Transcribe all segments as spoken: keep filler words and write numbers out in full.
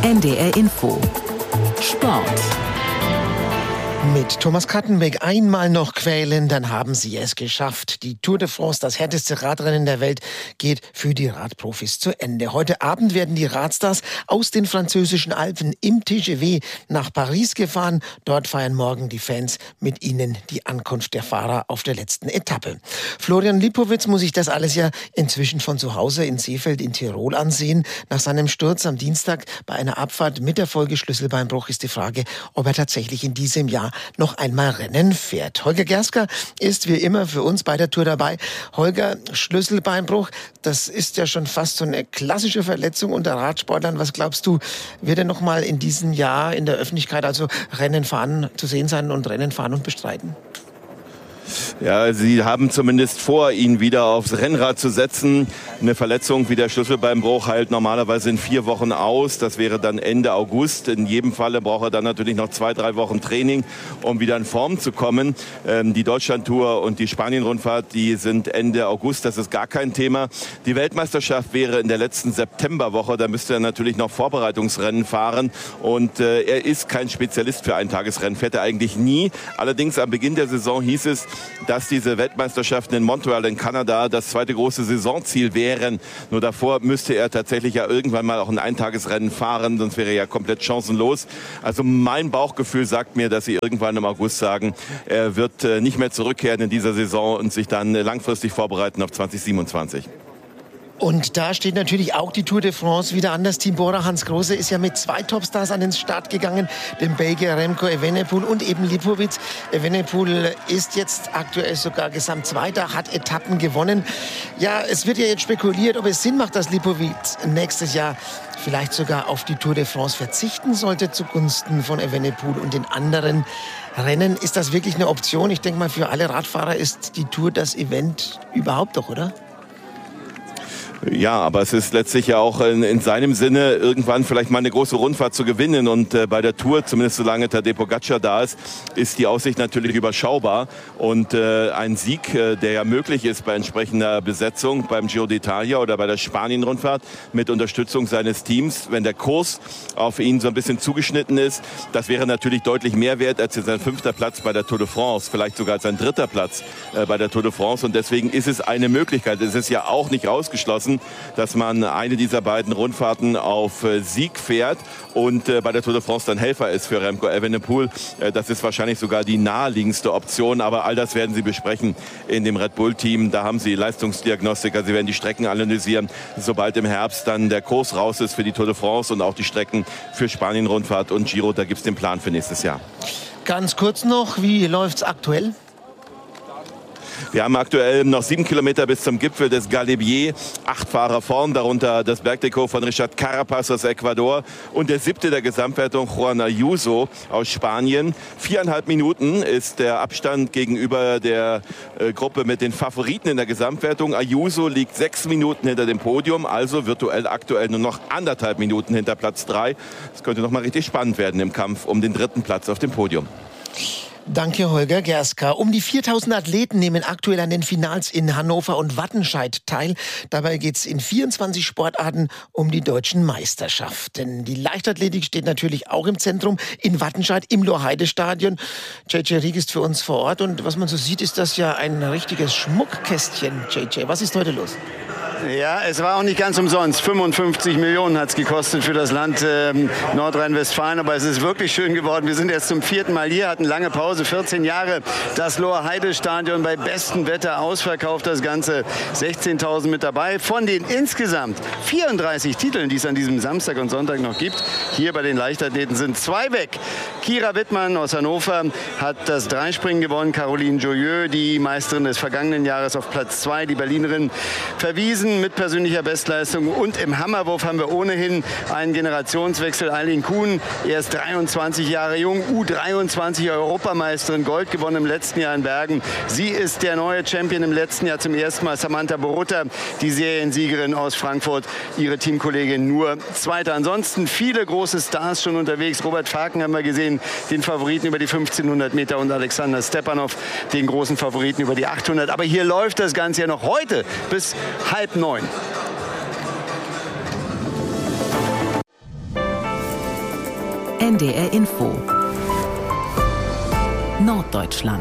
N D R Info Sport. Mit Thomas Kattenbeck einmal noch quälen, dann haben sie es geschafft. Die Tour de France, das härteste Radrennen der Welt, geht für die Radprofis zu Ende. Heute Abend werden die Radstars aus den französischen Alpen im T G V nach Paris gefahren. Dort feiern morgen die Fans mit ihnen die Ankunft der Fahrer auf der letzten Etappe. Florian Lipowitz muss sich das alles ja inzwischen von zu Hause in Seefeld in Tirol ansehen. Nach seinem Sturz am Dienstag bei einer Abfahrt mit der Folge Schlüsselbeinbruch ist die Frage, ob er tatsächlich in diesem Jahr noch einmal Rennen fährt. Holger Gerska ist wie immer für uns bei der Tour dabei. Holger, Schlüsselbeinbruch, das ist ja schon fast so eine klassische Verletzung unter Radsportlern. Was glaubst du, wird er noch mal in diesem Jahr in der Öffentlichkeit also Rennen fahren zu sehen sein und Rennen fahren und bestreiten? Ja, sie haben zumindest vor, ihn wieder aufs Rennrad zu setzen. Eine Verletzung wie der Schlüsselbeinbruch heilt normalerweise in vier Wochen aus. Das wäre dann Ende August. In jedem Falle braucht er dann natürlich noch zwei, drei Wochen Training, um wieder in Form zu kommen. Ähm, die Deutschlandtour und die Spanien-Rundfahrt, die sind Ende August. Das ist gar kein Thema. Die Weltmeisterschaft wäre in der letzten Septemberwoche. Da müsste er natürlich noch Vorbereitungsrennen fahren. Und äh, er ist kein Spezialist für Eintagesrennen. Fährt er eigentlich nie. Allerdings am Beginn der Saison hieß es, dass diese Weltmeisterschaften in Montreal in Kanada das zweite große Saisonziel wären. Nur davor müsste er tatsächlich ja irgendwann mal auch ein Eintagesrennen fahren, sonst wäre er ja komplett chancenlos. Also mein Bauchgefühl sagt mir, dass sie irgendwann im August sagen, er wird nicht mehr zurückkehren in dieser Saison und sich dann langfristig vorbereiten auf zwanzig siebenundzwanzig. Und da steht natürlich auch die Tour de France wieder an. Das Team Bora Hansgrohe ist ja mit zwei Topstars an den Start gegangen, dem Belgier Remco Evenepoel und eben Lipowitz. Evenepoel ist jetzt aktuell sogar Gesamtzweiter, hat Etappen gewonnen. Ja, es wird ja jetzt spekuliert, ob es Sinn macht, dass Lipowitz nächstes Jahr vielleicht sogar auf die Tour de France verzichten sollte zugunsten von Evenepoel und den anderen Rennen. Ist das wirklich eine Option? Ich denke mal, für alle Radfahrer ist die Tour das Event überhaupt doch, oder? Ja, aber es ist letztlich ja auch in, in seinem Sinne, irgendwann vielleicht mal eine große Rundfahrt zu gewinnen. Und äh, bei der Tour, zumindest solange Tadej Pogačar da ist, ist die Aussicht natürlich überschaubar. Und äh, ein Sieg, äh, der ja möglich ist bei entsprechender Besetzung beim Giro d'Italia oder bei der Spanien-Rundfahrt mit Unterstützung seines Teams, wenn der Kurs auf ihn so ein bisschen zugeschnitten ist, das wäre natürlich deutlich mehr wert als sein fünfter Platz bei der Tour de France, vielleicht sogar als sein dritter Platz äh, bei der Tour de France. Und deswegen ist es eine Möglichkeit. Es ist ja auch nicht ausgeschlossen, dass man eine dieser beiden Rundfahrten auf Sieg fährt und bei der Tour de France dann Helfer ist für Remco Evenepoel. Das ist wahrscheinlich sogar die naheliegendste Option, aber all das werden sie besprechen in dem Red Bull-Team. Da haben sie Leistungsdiagnostiker, sie werden die Strecken analysieren, sobald im Herbst dann der Kurs raus ist für die Tour de France und auch die Strecken für Spanien-Rundfahrt und Giro. Da gibt es den Plan für nächstes Jahr. Ganz kurz noch, wie läuft's aktuell? Wir haben aktuell noch sieben Kilometer bis zum Gipfel des Galibier. Acht Fahrer vorn, darunter das Bergtrikot von Richard Carapaz aus Ecuador und der siebte der Gesamtwertung, Juan Ayuso aus Spanien. Viereinhalb Minuten ist der Abstand gegenüber der äh, Gruppe mit den Favoriten in der Gesamtwertung. Ayuso liegt sechs Minuten hinter dem Podium, also virtuell aktuell nur noch anderthalb Minuten hinter Platz drei. Es könnte noch mal richtig spannend werden im Kampf um den dritten Platz auf dem Podium. Danke, Holger Gerska. Um die viertausend Athleten nehmen aktuell an den Finals in Hannover und Wattenscheid teil. Dabei geht es in vierundzwanzig Sportarten um die deutschen Meisterschaften. Die Leichtathletik steht natürlich auch im Zentrum in Wattenscheid im Lohr-Heide-Stadion. J J Rieck ist für uns vor Ort und was man so sieht, ist das ja ein richtiges Schmuckkästchen. J J, was ist heute los? Ja, es war auch nicht ganz umsonst. fünfundfünfzig Millionen hat es gekostet für das Land ähm, Nordrhein-Westfalen. Aber es ist wirklich schön geworden. Wir sind jetzt zum vierten Mal hier, hatten lange Pause, vierzehn Jahre. Das Lohr-Heide-Stadion bei bestem Wetter ausverkauft. Das Ganze sechzehntausend mit dabei. Von den insgesamt vierunddreißig Titeln, die es an diesem Samstag und Sonntag noch gibt, hier bei den Leichtathleten sind zwei weg. Kira Wittmann aus Hannover hat das Dreispringen gewonnen. Caroline Joyeux, die Meisterin des vergangenen Jahres, auf Platz zwei. Die Berlinerin verwiesen mit persönlicher Bestleistung. Und im Hammerwurf haben wir ohnehin einen Generationswechsel. Eileen Kuhn, erst dreiundzwanzig Jahre jung, U dreiundzwanzig Europameisterin, Gold gewonnen im letzten Jahr in Bergen. Sie ist der neue Champion im letzten Jahr zum ersten Mal. Samantha Borutta, die Seriensiegerin aus Frankfurt, ihre Teamkollegin nur Zweiter. Ansonsten viele große Stars schon unterwegs. Robert Faken haben wir gesehen, den Favoriten über die fünfzehnhundert Meter, und Alexander Stepanov, den großen Favoriten über die achthundert. Aber hier läuft das Ganze ja noch heute bis halb neun. N D R Info Norddeutschland.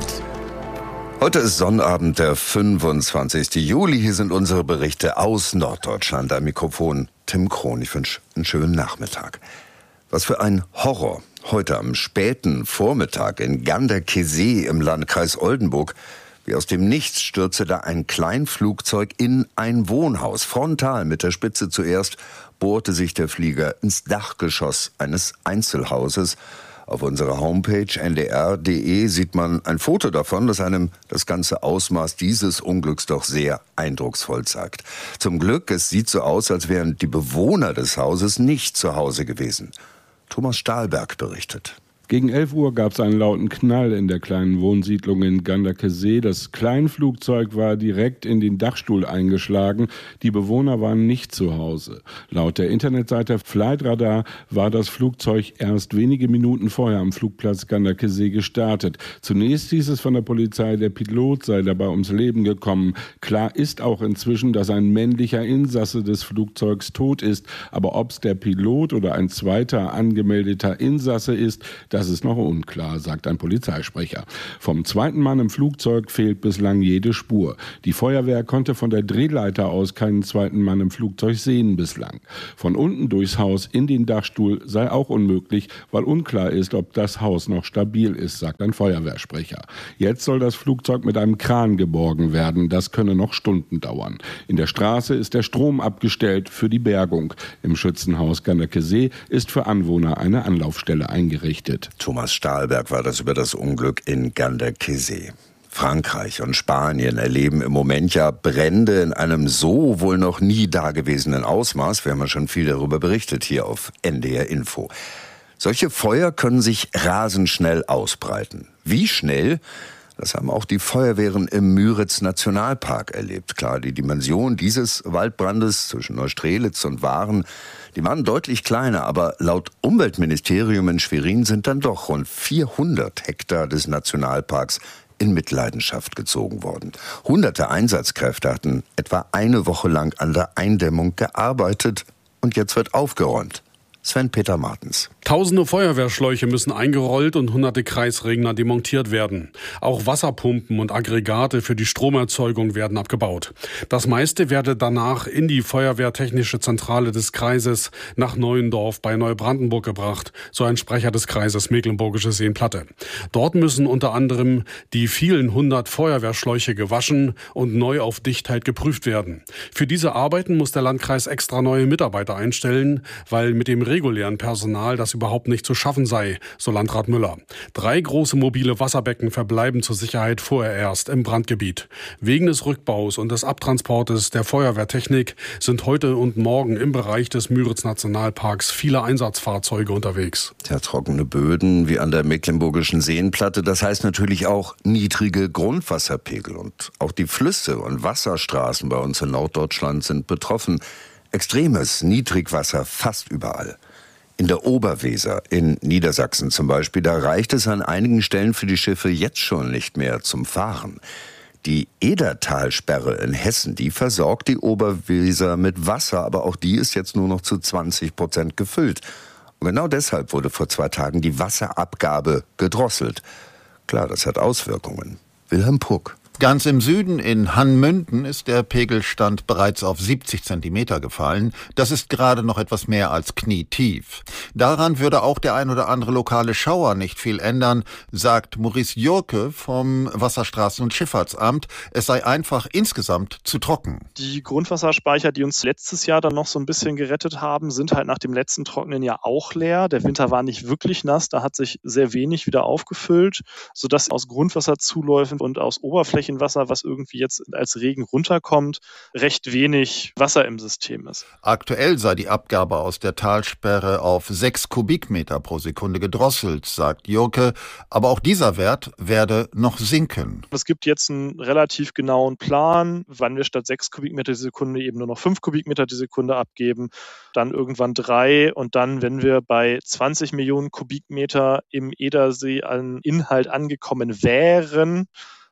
Heute ist Sonnabend, der fünfundzwanzigsten Juli. Hier sind unsere Berichte aus Norddeutschland. Am Mikrofon Tim Krohn. Ich wünsche einen schönen Nachmittag. Was für ein Horror. Heute am späten Vormittag in Ganderkesee im Landkreis Oldenburg. Wie aus dem Nichts stürzte da ein Kleinflugzeug in ein Wohnhaus. Frontal mit der Spitze zuerst bohrte sich der Flieger ins Dachgeschoss eines Einzelhauses. Auf unserer Homepage n d r punkt d e sieht man ein Foto davon, das einem das ganze Ausmaß dieses Unglücks doch sehr eindrucksvoll zeigt. Zum Glück, es sieht so aus, als wären die Bewohner des Hauses nicht zu Hause gewesen. Thomas Stahlberg berichtet. Gegen elf Uhr gab es einen lauten Knall in der kleinen Wohnsiedlung in Ganderkesee. Das Kleinflugzeug war direkt in den Dachstuhl eingeschlagen. Die Bewohner waren nicht zu Hause. Laut der Internetseite Flightradar war das Flugzeug erst wenige Minuten vorher am Flugplatz Ganderkesee gestartet. Zunächst hieß es von der Polizei, der Pilot sei dabei ums Leben gekommen. Klar ist auch inzwischen, dass ein männlicher Insasse des Flugzeugs tot ist. Aber ob es der Pilot oder ein zweiter angemeldeter Insasse ist, das ist noch unklar, sagt ein Polizeisprecher. Vom zweiten Mann im Flugzeug fehlt bislang jede Spur. Die Feuerwehr konnte von der Drehleiter aus keinen zweiten Mann im Flugzeug sehen bislang. Von unten durchs Haus in den Dachstuhl sei auch unmöglich, weil unklar ist, ob das Haus noch stabil ist, sagt ein Feuerwehrsprecher. Jetzt soll das Flugzeug mit einem Kran geborgen werden. Das könne noch Stunden dauern. In der Straße ist der Strom abgestellt für die Bergung. Im Schützenhaus Ganderkesee ist für Anwohner eine Anlaufstelle eingerichtet. Thomas Stahlberg war das über das Unglück in Ganderkesee. Frankreich und Spanien erleben im Moment ja Brände in einem so wohl noch nie dagewesenen Ausmaß. Wir haben ja schon viel darüber berichtet hier auf N D R Info. Solche Feuer können sich rasend schnell ausbreiten. Wie schnell? Das haben auch die Feuerwehren im Müritz-Nationalpark erlebt. Klar, die Dimension dieses Waldbrandes zwischen Neustrelitz und Waren, die waren deutlich kleiner, aber laut Umweltministerium in Schwerin sind dann doch rund vierhundert Hektar des Nationalparks in Mitleidenschaft gezogen worden. Hunderte Einsatzkräfte hatten etwa eine Woche lang an der Eindämmung gearbeitet und jetzt wird aufgeräumt. Sven-Peter Martens. Tausende Feuerwehrschläuche müssen eingerollt und hunderte Kreisregner demontiert werden. Auch Wasserpumpen und Aggregate für die Stromerzeugung werden abgebaut. Das meiste werde danach in die Feuerwehrtechnische Zentrale des Kreises nach Neuendorf bei Neubrandenburg gebracht, so ein Sprecher des Kreises Mecklenburgische Seenplatte. Dort müssen unter anderem die vielen hundert Feuerwehrschläuche gewaschen und neu auf Dichtheit geprüft werden. Für diese Arbeiten muss der Landkreis extra neue Mitarbeiter einstellen, weil mit dem regulären Personal das überhaupt nicht zu schaffen sei, so Landrat Müller. Drei große mobile Wasserbecken verbleiben zur Sicherheit vorerst im Brandgebiet. Wegen des Rückbaus und des Abtransportes der Feuerwehrtechnik sind heute und morgen im Bereich des Müritz-Nationalparks viele Einsatzfahrzeuge unterwegs. Ja, trockene Böden wie an der Mecklenburgischen Seenplatte, das heißt natürlich auch niedrige Grundwasserpegel. Und auch die Flüsse und Wasserstraßen bei uns in Norddeutschland sind betroffen. Extremes Niedrigwasser fast überall. In der Oberweser in Niedersachsen zum Beispiel, da reicht es an einigen Stellen für die Schiffe jetzt schon nicht mehr zum Fahren. Die Edertalsperre in Hessen, die versorgt die Oberweser mit Wasser, aber auch die ist jetzt nur noch zu zwanzig Prozent gefüllt. Und genau deshalb wurde vor zwei Tagen die Wasserabgabe gedrosselt. Klar, das hat Auswirkungen. Wilhelm Puck. Ganz im Süden in Hannmünden ist der Pegelstand bereits auf siebzig Zentimeter gefallen. Das ist gerade noch etwas mehr als knietief. Daran würde auch der ein oder andere lokale Schauer nicht viel ändern, sagt Maurice Jurke vom Wasserstraßen- und Schifffahrtsamt. Es sei einfach insgesamt zu trocken. Die Grundwasserspeicher, die uns letztes Jahr dann noch so ein bisschen gerettet haben, sind halt nach dem letzten trockenen Jahr auch leer. Der Winter war nicht wirklich nass, da hat sich sehr wenig wieder aufgefüllt, sodass aus Grundwasserzuläufen und aus Oberflächen Wasser, was irgendwie jetzt als Regen runterkommt, recht wenig Wasser im System ist. Aktuell sei die Abgabe aus der Talsperre auf sechs Kubikmeter pro Sekunde gedrosselt, sagt Jurke. Aber auch dieser Wert werde noch sinken. Es gibt jetzt einen relativ genauen Plan, wann wir statt sechs Kubikmeter die Sekunde eben nur noch fünf Kubikmeter die Sekunde abgeben, dann irgendwann drei und dann, wenn wir bei zwanzig Millionen Kubikmeter im Edersee an Inhalt angekommen wären,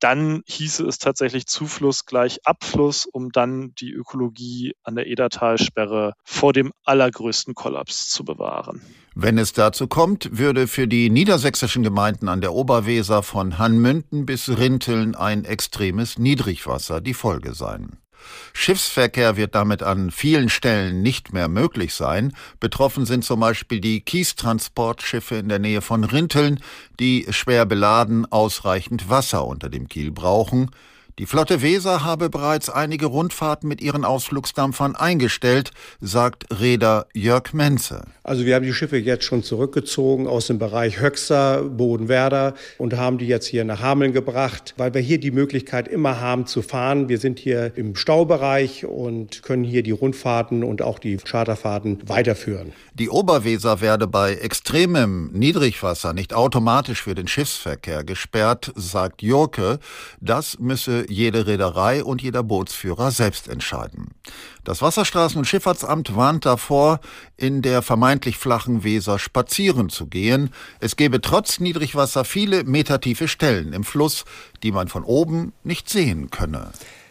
dann hieße es tatsächlich Zufluss gleich Abfluss, um dann die Ökologie an der Edertalsperre vor dem allergrößten Kollaps zu bewahren. Wenn es dazu kommt, würde für die niedersächsischen Gemeinden an der Oberweser von Hanmünden bis Rinteln ein extremes Niedrigwasser die Folge sein. Schiffsverkehr wird damit an vielen Stellen nicht mehr möglich sein. Betroffen sind zum Beispiel die Kiestransportschiffe in der Nähe von Rinteln, die schwer beladen ausreichend Wasser unter dem Kiel brauchen. Die Flotte Weser habe bereits einige Rundfahrten mit ihren Ausflugsdampfern eingestellt, sagt Reeder Jörg Menze. Also wir haben die Schiffe jetzt schon zurückgezogen aus dem Bereich Höxter, Bodenwerder und haben die jetzt hier nach Hameln gebracht, weil wir hier die Möglichkeit immer haben zu fahren. Wir sind hier im Staubereich und können hier die Rundfahrten und auch die Charterfahrten weiterführen. Die Oberweser werde bei extremem Niedrigwasser nicht automatisch für den Schiffsverkehr gesperrt, sagt Jurke. Das müsse jede Reederei und jeder Bootsführer selbst entscheiden. Das Wasserstraßen- und Schifffahrtsamt warnt davor, in der vermeintlich flachen Weser spazieren zu gehen. Es gebe trotz Niedrigwasser viele metertiefe Stellen im Fluss, die man von oben nicht sehen könne.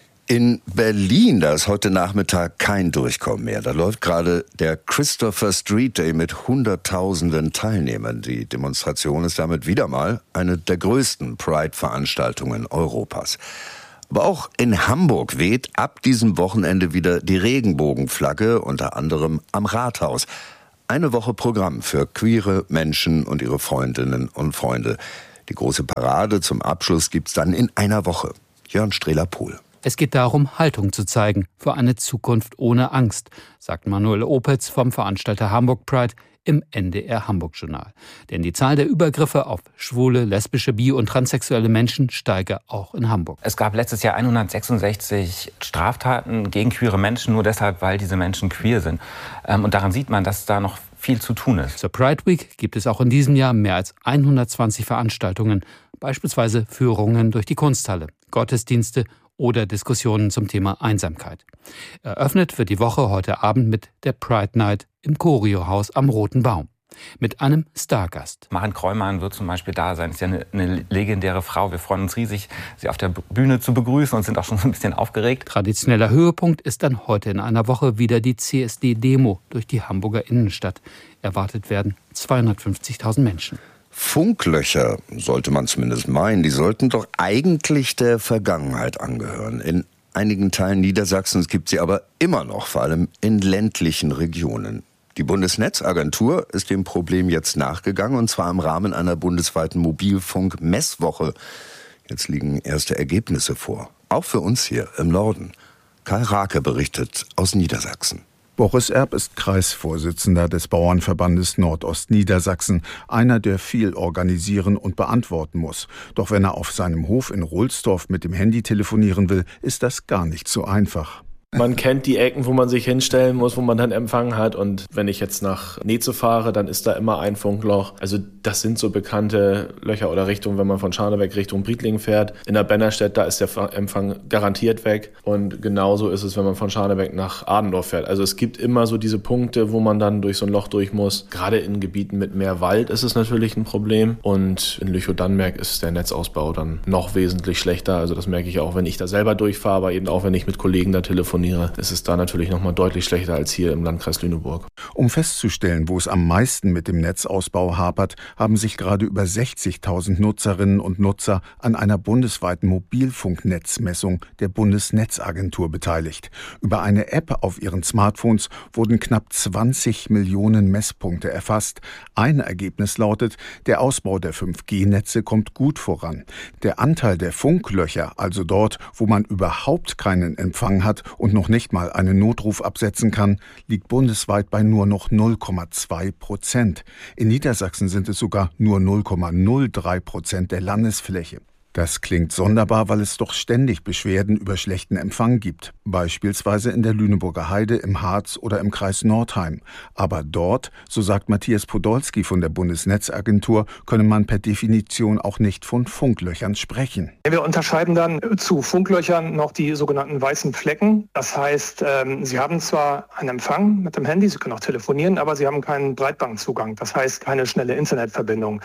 In Berlin, da ist heute Nachmittag kein Durchkommen mehr. Da läuft gerade der Christopher Street Day mit hunderttausenden Teilnehmern. Die Demonstration ist damit wieder mal eine der größten Pride-Veranstaltungen Europas. Aber auch in Hamburg weht ab diesem Wochenende wieder die Regenbogenflagge, unter anderem am Rathaus. Eine Woche Programm für queere Menschen und ihre Freundinnen und Freunde. Die große Parade zum Abschluss gibt's dann in einer Woche. Jörn Strehler-Pohl. Es geht darum, Haltung zu zeigen für eine Zukunft ohne Angst, sagt Manuel Opitz vom Veranstalter Hamburg Pride im N D R Hamburg-Journal. Denn die Zahl der Übergriffe auf schwule, lesbische, bi- und transsexuelle Menschen steige auch in Hamburg. Es gab letztes Jahr hundertsechsundsechzig Straftaten gegen queere Menschen, nur deshalb, weil diese Menschen queer sind. Und daran sieht man, dass da noch viel zu tun ist. Zur Pride Week gibt es auch in diesem Jahr mehr als hundertzwanzig Veranstaltungen, beispielsweise Führungen durch die Kunsthalle, Gottesdienste oder Diskussionen zum Thema Einsamkeit. Eröffnet wird die Woche heute Abend mit der Pride Night im Choreo-Haus am Roten Baum. Mit einem Stargast. Maren Kräumann wird zum Beispiel da sein. Ist ja eine, eine legendäre Frau. Wir freuen uns riesig, sie auf der Bühne zu begrüßen und sind auch schon so ein bisschen aufgeregt. Traditioneller Höhepunkt ist dann heute in einer Woche wieder die C S D-Demo durch die Hamburger Innenstadt. Erwartet werden zweihundertfünfzigtausend Menschen. Funklöcher, sollte man zumindest meinen, die sollten doch eigentlich der Vergangenheit angehören. In einigen Teilen Niedersachsens gibt sie aber immer noch, vor allem in ländlichen Regionen. Die Bundesnetzagentur ist dem Problem jetzt nachgegangen, und zwar im Rahmen einer bundesweiten Mobilfunk-Messwoche. Jetzt liegen erste Ergebnisse vor, auch für uns hier im Norden. Karl Rake berichtet aus Niedersachsen. Boris Erb ist Kreisvorsitzender des Bauernverbandes Nordostniedersachsen, einer, der viel organisieren und beantworten muss. Doch wenn er auf seinem Hof in Rohlsdorf mit dem Handy telefonieren will, ist das gar nicht so einfach. Man kennt die Ecken, wo man sich hinstellen muss, wo man dann Empfang hat. Und wenn ich jetzt nach Neze fahre, dann ist da immer ein Funkloch. Also das sind so bekannte Löcher oder Richtungen, wenn man von Scharnebeck Richtung Briedlingen fährt. In der Bennerstedt, da ist der Empfang garantiert weg. Und genauso ist es, wenn man von Scharnebeck nach Adendorf fährt. Also es gibt immer so diese Punkte, wo man dann durch so ein Loch durch muss. Gerade in Gebieten mit mehr Wald ist es natürlich ein Problem. Und in Lüchow-Dannenberg ist der Netzausbau dann noch wesentlich schlechter. Also das merke ich auch, wenn ich da selber durchfahre, aber eben auch, wenn ich mit Kollegen da telefoniere. Ist es da natürlich noch mal deutlich schlechter als hier im Landkreis Lüneburg. Um festzustellen, wo es am meisten mit dem Netzausbau hapert, haben sich gerade über sechzigtausend Nutzerinnen und Nutzer an einer bundesweiten Mobilfunknetzmessung der Bundesnetzagentur beteiligt. Über eine App auf ihren Smartphones wurden knapp zwanzig Millionen Messpunkte erfasst. Ein Ergebnis lautet, der Ausbau der fünf G Netze kommt gut voran. Der Anteil der Funklöcher, also dort, wo man überhaupt keinen Empfang hat und noch nicht mal einen Notruf absetzen kann, liegt bundesweit bei nur noch null Komma zwei Prozent. In Niedersachsen sind es sogar nur null Komma null drei Prozent der Landesfläche. Das klingt sonderbar, weil es doch ständig Beschwerden über schlechten Empfang gibt, beispielsweise in der Lüneburger Heide, im Harz oder im Kreis Nordheim. Aber dort, so sagt Matthias Podolski von der Bundesnetzagentur, könne man per Definition auch nicht von Funklöchern sprechen. Wir unterscheiden dann zu Funklöchern noch die sogenannten weißen Flecken. Das heißt, Sie haben zwar einen Empfang mit dem Handy, Sie können auch telefonieren, aber Sie haben keinen Breitbandzugang, das heißt keine schnelle Internetverbindung.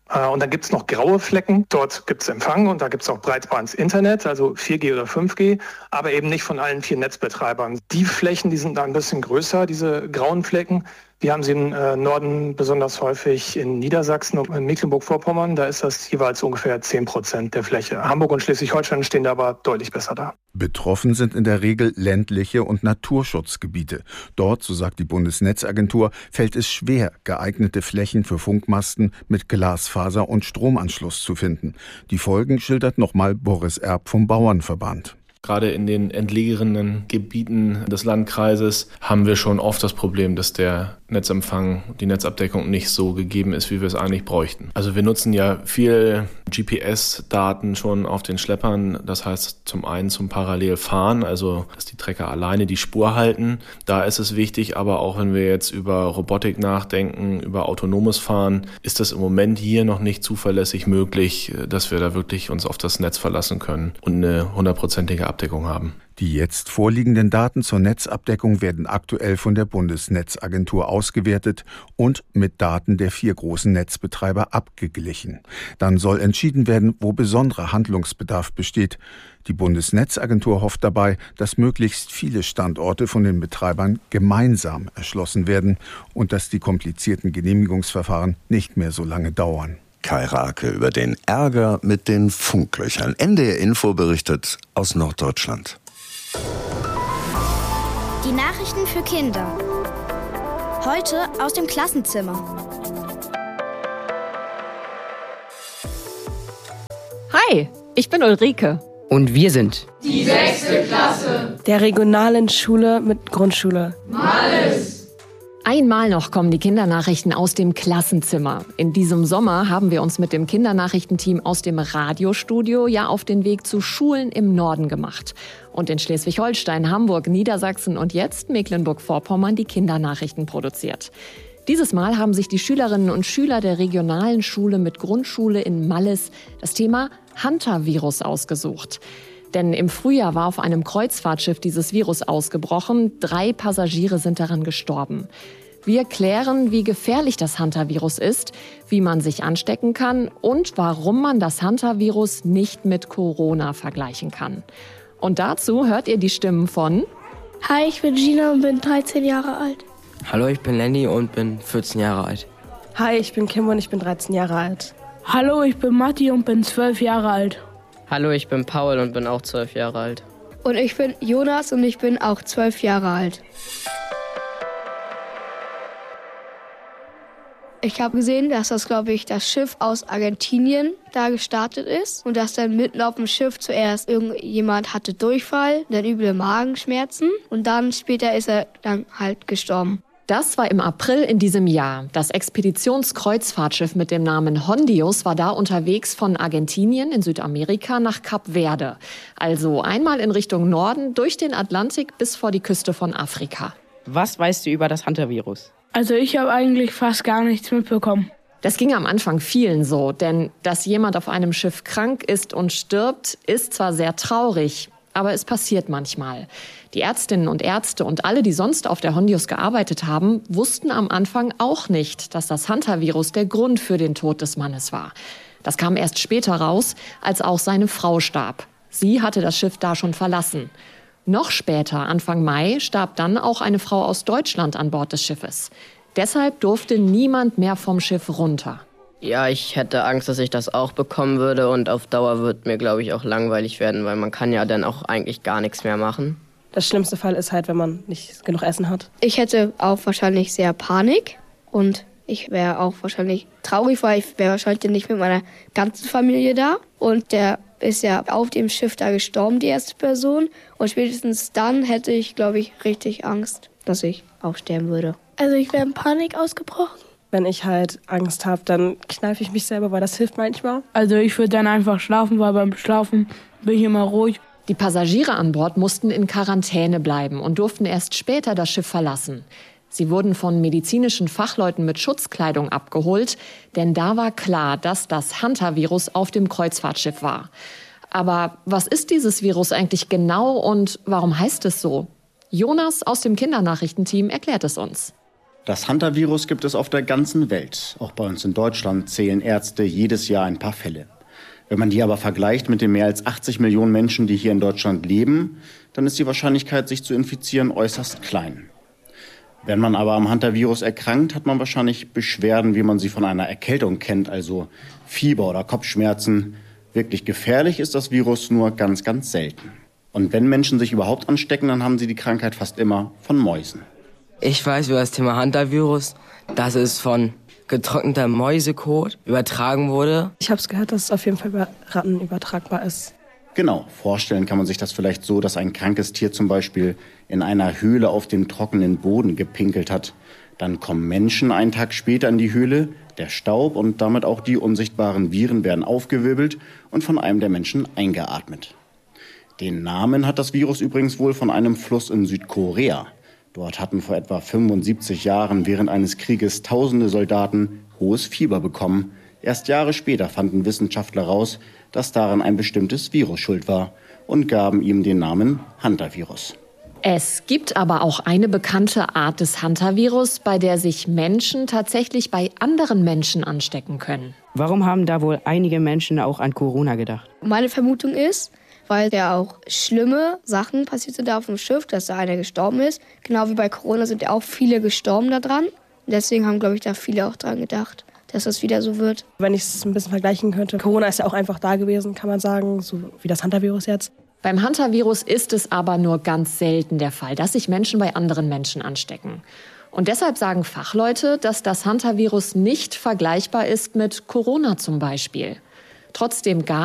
Und dann gibt es noch graue Flecken. Dort gibt es Empfang und da gibt es auch breitbandiges Internet, also vier G oder fünf G, aber eben nicht von allen vier Netzbetreibern. Die Flächen, die sind da ein bisschen größer, diese grauen Flecken. Wir haben sie im äh, Norden besonders häufig in Niedersachsen und in Mecklenburg-Vorpommern. Da ist das jeweils ungefähr zehn Prozent der Fläche. Hamburg und Schleswig-Holstein stehen da aber deutlich besser da. Betroffen sind in der Regel ländliche und Naturschutzgebiete. Dort, so sagt die Bundesnetzagentur, fällt es schwer, geeignete Flächen für Funkmasten mit Glasfaser und Stromanschluss zu finden. Die Folgen schildert nochmal Boris Erb vom Bauernverband. Gerade in den entlegenen Gebieten des Landkreises haben wir schon oft das Problem, dass der Netzempfang, die Netzabdeckung nicht so gegeben ist, wie wir es eigentlich bräuchten. Also wir nutzen ja viel G P S-Daten schon auf den Schleppern. Das heißt zum einen zum Parallelfahren, also dass die Trecker alleine die Spur halten. Da ist es wichtig, aber auch wenn wir jetzt über Robotik nachdenken, über autonomes Fahren, ist das im Moment hier noch nicht zuverlässig möglich, dass wir da wirklich uns auf das Netz verlassen können und eine hundertprozentige Abdeckung haben. Die jetzt vorliegenden Daten zur Netzabdeckung werden aktuell von der Bundesnetzagentur ausgewertet und mit Daten der vier großen Netzbetreiber abgeglichen. Dann soll entschieden werden, wo besonderer Handlungsbedarf besteht. Die Bundesnetzagentur hofft dabei, dass möglichst viele Standorte von den Betreibern gemeinsam erschlossen werden und dass die komplizierten Genehmigungsverfahren nicht mehr so lange dauern. Kai Rake über den Ärger mit den Funklöchern. N D R Info berichtet aus Norddeutschland. Die Nachrichten für Kinder. Heute aus dem Klassenzimmer. Hi, ich bin Ulrike. Und wir sind die sechste Klasse der regionalen Schule mit Grundschule Malles. Einmal noch kommen die Kindernachrichten aus dem Klassenzimmer. In diesem Sommer haben wir uns mit dem Kindernachrichtenteam aus dem Radiostudio ja auf den Weg zu Schulen im Norden gemacht. Und in Schleswig-Holstein, Hamburg, Niedersachsen und jetzt Mecklenburg-Vorpommern die Kindernachrichten produziert. Dieses Mal haben sich die Schülerinnen und Schüler der regionalen Schule mit Grundschule in Malles das Thema Hantavirus ausgesucht. Denn im Frühjahr war auf einem Kreuzfahrtschiff dieses Virus ausgebrochen. Drei Passagiere sind daran gestorben. Wir klären, wie gefährlich das Hantavirus ist, wie man sich anstecken kann und warum man das Hantavirus nicht mit Corona vergleichen kann. Und dazu hört ihr die Stimmen von... Hi, ich bin Gina und bin dreizehn Jahre alt. Hallo, ich bin Lenny und bin vierzehn Jahre alt. Hi, ich bin Kim und ich bin dreizehn Jahre alt. Hallo, ich bin Matti und bin zwölf Jahre alt. Hallo, ich bin Paul und bin auch zwölf Jahre alt. Und ich bin Jonas und ich bin auch zwölf Jahre alt. Ich habe gesehen, dass das, glaube ich, das Schiff aus Argentinien da gestartet ist und dass dann mitten auf dem Schiff zuerst irgendjemand hatte Durchfall, dann üble Magenschmerzen und dann später ist er dann halt gestorben. Das war im April in diesem Jahr. Das Expeditionskreuzfahrtschiff mit dem Namen Hondius war da unterwegs von Argentinien in Südamerika nach Kap Verde. Also einmal in Richtung Norden durch den Atlantik bis vor die Küste von Afrika. Was weißt du über das Hantavirus? Also ich habe eigentlich fast gar nichts mitbekommen. Das ging am Anfang vielen so, denn dass jemand auf einem Schiff krank ist und stirbt, ist zwar sehr traurig, aber es passiert manchmal. Die Ärztinnen und Ärzte und alle, die sonst auf der Hondius gearbeitet haben, wussten am Anfang auch nicht, dass das Hantavirus der Grund für den Tod des Mannes war. Das kam erst später raus, als auch seine Frau starb. Sie hatte das Schiff da schon verlassen. Noch später, Anfang Mai, starb dann auch eine Frau aus Deutschland an Bord des Schiffes. Deshalb durfte niemand mehr vom Schiff runter. Ja, ich hätte Angst, dass ich das auch bekommen würde und auf Dauer wird mir, glaube ich, auch langweilig werden, weil man kann ja dann auch eigentlich gar nichts mehr machen. Das schlimmste Fall ist halt, wenn man nicht genug Essen hat. Ich hätte auch wahrscheinlich sehr Panik und ich wäre auch wahrscheinlich traurig, weil ich wäre wahrscheinlich nicht mit meiner ganzen Familie da. Und der ist ja auf dem Schiff da gestorben, die erste Person. Und spätestens dann hätte ich, glaube ich, richtig Angst, dass ich auch sterben würde. Also ich wäre in Panik ausgebrochen. Wenn ich halt Angst habe, dann kneife ich mich selber, weil das hilft manchmal. Also ich würde dann einfach schlafen, weil beim Schlafen bin ich immer ruhig. Die Passagiere an Bord mussten in Quarantäne bleiben und durften erst später das Schiff verlassen. Sie wurden von medizinischen Fachleuten mit Schutzkleidung abgeholt, denn da war klar, dass das Hantavirus auf dem Kreuzfahrtschiff war. Aber was ist dieses Virus eigentlich genau und warum heißt es so? Jonas aus dem Kindernachrichtenteam erklärt es uns. Das Hantavirus gibt es auf der ganzen Welt. Auch bei uns in Deutschland zählen Ärzte jedes Jahr ein paar Fälle. Wenn man die aber vergleicht mit den mehr als achtzig Millionen Menschen, die hier in Deutschland leben, dann ist die Wahrscheinlichkeit, sich zu infizieren, äußerst klein. Wenn man aber am Hantavirus erkrankt, hat man wahrscheinlich Beschwerden, wie man sie von einer Erkältung kennt, also Fieber oder Kopfschmerzen. Wirklich gefährlich ist das Virus nur ganz, ganz selten. Und wenn Menschen sich überhaupt anstecken, dann haben sie die Krankheit fast immer von Mäusen. Ich weiß über das Thema Hantavirus, dass es von getrockneter Mäusekot übertragen wurde. Ich habe es gehört, dass es auf jeden Fall über Ratten übertragbar ist. Genau, vorstellen kann man sich das vielleicht so, dass ein krankes Tier zum Beispiel in einer Höhle auf dem trockenen Boden gepinkelt hat. Dann kommen Menschen einen Tag später in die Höhle, der Staub und damit auch die unsichtbaren Viren werden aufgewirbelt und von einem der Menschen eingeatmet. Den Namen hat das Virus übrigens wohl von einem Fluss in Südkorea. Dort hatten vor etwa fünfundsiebzig Jahren während eines Krieges tausende Soldaten hohes Fieber bekommen. Erst Jahre später fanden Wissenschaftler heraus, dass daran ein bestimmtes Virus schuld war und gaben ihm den Namen Hantavirus. Es gibt aber auch eine bekannte Art des Hantavirus, bei der sich Menschen tatsächlich bei anderen Menschen anstecken können. Warum haben da wohl einige Menschen auch an Corona gedacht? Meine Vermutung ist, weil ja auch schlimme Sachen passiert sind da auf dem Schiff, dass da einer gestorben ist. Genau wie bei Corona sind ja auch viele gestorben da dran. Und deswegen haben, glaube ich, da viele auch dran gedacht, dass das wieder so wird. Wenn ich es ein bisschen vergleichen könnte, Corona ist ja auch einfach da gewesen, kann man sagen, so wie das Hantavirus jetzt. Beim Hantavirus ist es aber nur ganz selten der Fall, dass sich Menschen bei anderen Menschen anstecken. Und deshalb sagen Fachleute, dass das Hantavirus nicht vergleichbar ist mit Corona zum Beispiel. Trotzdem gab